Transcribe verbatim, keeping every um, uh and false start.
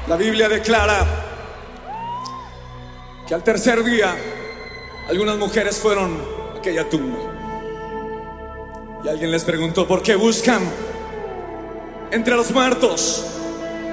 La Biblia declara que al tercer día algunas mujeres fueron a aquella tumba y alguien les preguntó: ¿por qué buscan entre los muertos